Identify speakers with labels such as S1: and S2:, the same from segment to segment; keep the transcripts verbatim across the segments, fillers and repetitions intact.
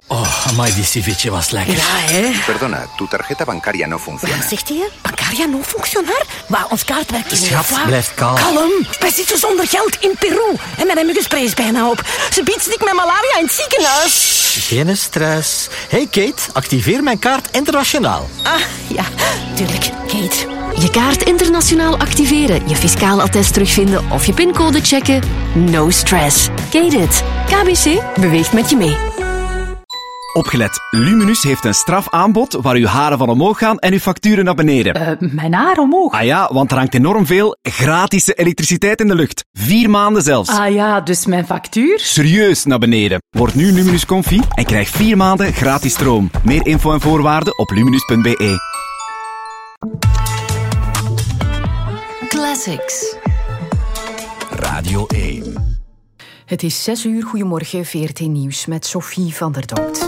S1: Oh, amai, die ceviche was lekker.
S2: Ja, hè?
S3: Perdona, tu tarjeta bancaria no funciona.
S2: Wat zegt hij? Bancaria no functionar? Maar ons kaart werkt niet.
S1: Schat, blijf kalm.
S2: Kalm. Wij zitten zonder geld in Peru. En mijn muggenspray is bijna op. Ze biedt stik met malaria in het ziekenhuis.
S1: Geen stress. Hey Kate, activeer mijn kaart internationaal.
S2: Ah, ja, tuurlijk. Kate.
S4: Je kaart internationaal activeren, je fiscaal attest terugvinden of je pincode checken. No stress. Kate it. K B C beweegt met je mee.
S5: Opgelet, Luminus heeft een strafaanbod waar uw haren van omhoog gaan en uw facturen naar beneden.
S6: Uh, mijn haar omhoog?
S5: Ah ja, want er hangt enorm veel gratis elektriciteit in de lucht. Vier maanden zelfs.
S6: Ah ja, dus mijn factuur?
S5: Serieus naar beneden. Word nu Luminus Confi en krijg vier maanden gratis stroom. Meer info en voorwaarden op luminus punt b e.
S4: Classics.
S1: Radio één.
S7: Het is zes uur. Goedemorgen, V R T Nieuws met Sophie van der Dout.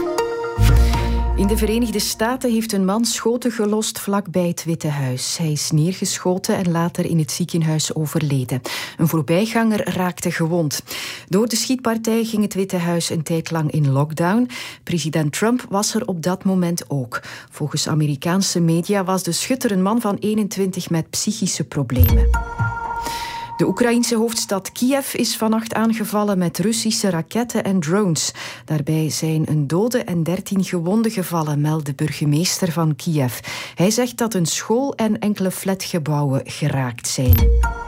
S7: In de Verenigde Staten heeft een man schoten gelost vlakbij het Witte Huis. Hij is neergeschoten en later in het ziekenhuis overleden. Een voorbijganger raakte gewond. Door de schietpartij ging het Witte Huis een tijd lang in lockdown. President Trump was er op dat moment ook. Volgens Amerikaanse media was de schutter een man van eenentwintig met psychische problemen. De Oekraïense hoofdstad Kiev is vannacht aangevallen met Russische raketten en drones. Daarbij zijn een dode en dertien gewonden gevallen, meldt de burgemeester van Kiev. Hij zegt dat een school en enkele flatgebouwen geraakt zijn.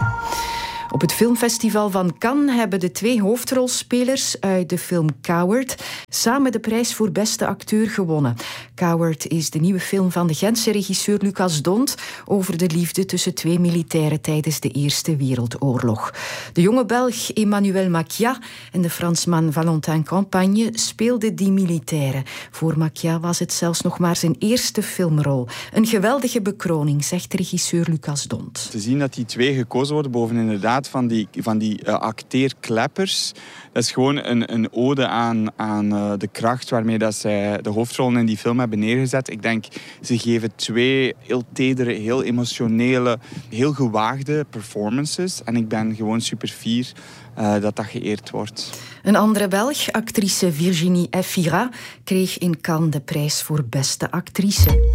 S7: Op het filmfestival van Cannes hebben de twee hoofdrolspelers uit de film Coward samen de prijs voor beste acteur gewonnen. Coward is de nieuwe film van de Gentse regisseur Lucas Dont over de liefde tussen twee militairen tijdens de Eerste Wereldoorlog. De jonge Belg Emmanuel Macia en de Fransman Valentin Campagne speelden die militairen. Voor Macia was het zelfs nog maar zijn eerste filmrol. Een geweldige bekroning, zegt regisseur Lucas Dont.
S8: Te zien dat die twee gekozen worden boven inderdaad van die, van die uh, acteerkleppers. Dat is gewoon een, een ode aan, aan uh, de kracht waarmee dat zij de hoofdrollen in die film hebben neergezet. Ik denk, ze geven twee heel tedere, heel emotionele, heel gewaagde performances. En ik ben gewoon super fier uh, dat dat geëerd wordt.
S7: Een andere Belg, actrice Virginie Efira, kreeg in Cannes de prijs voor beste actrice.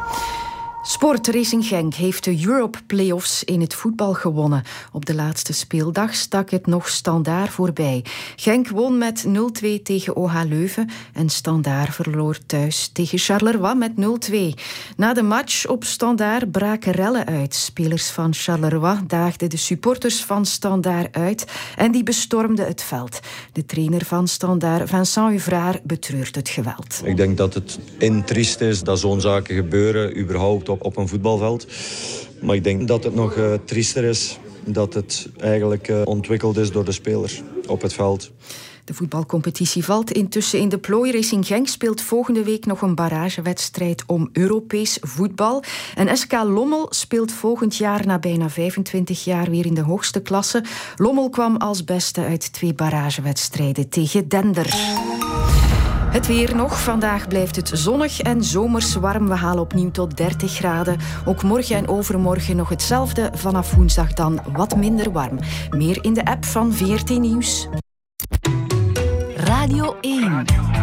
S7: Sport Racing Genk heeft de Europe Playoffs in het voetbal gewonnen. Op de laatste speeldag stak het nog Standaard voorbij. Genk won met nul twee tegen O H Leuven en Standaard verloor thuis tegen Charleroi met nul twee. Na de match op Standaard braken rellen uit. Spelers van Charleroi daagden de supporters van Standaard uit en die bestormden het veld. De trainer van Standaard, Vincent Uvraar, betreurt het geweld.
S9: Ik denk dat het in triest is dat zo'n zaken gebeuren, überhaupt op, op een voetbalveld. Maar ik denk dat het nog uh, triester is dat het eigenlijk uh, ontwikkeld is door de spelers op het veld.
S7: De voetbalcompetitie valt intussen in de plooi. Racing Genk speelt volgende week nog een barragewedstrijd om Europees voetbal. En S K Lommel speelt volgend jaar na bijna vijfentwintig jaar weer in de hoogste klasse. Lommel kwam als beste uit twee barragewedstrijden tegen Dender. Het weer nog. Vandaag blijft het zonnig en zomers warm. We halen opnieuw tot dertig graden. Ook morgen en overmorgen nog hetzelfde. Vanaf woensdag dan wat minder warm. Meer in de app van V R T Nieuws.
S4: Radio één.